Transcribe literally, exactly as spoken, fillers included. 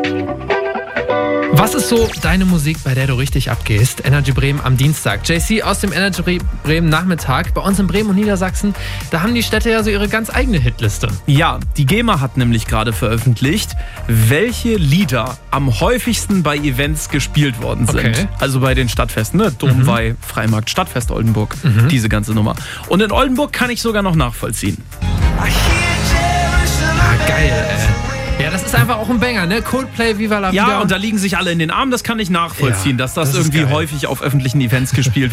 Was ist so deine Musik, bei der du richtig abgehst? Energy Bremen am Dienstag. J C aus dem Energy Bremen Nachmittag. Bei uns in Bremen und Niedersachsen, da haben die Städte ja so ihre ganz eigene Hitliste. Ja, die GEMA hat nämlich gerade veröffentlicht, welche Lieder am häufigsten bei Events gespielt worden sind. Okay. Also bei den Stadtfesten, ne? Domweih, mhm. Freimarkt, Stadtfest Oldenburg, mhm. diese ganze Nummer. Und in Oldenburg kann ich sogar noch nachvollziehen. Ah, geil, ey. Ja, das ist einfach auch ein Banger, ne? Coldplay, Viva la Vida. Ja, und da liegen sich alle in den Armen, das kann ich nachvollziehen, ja, dass das, das irgendwie geil. häufig auf öffentlichen Events gespielt wird.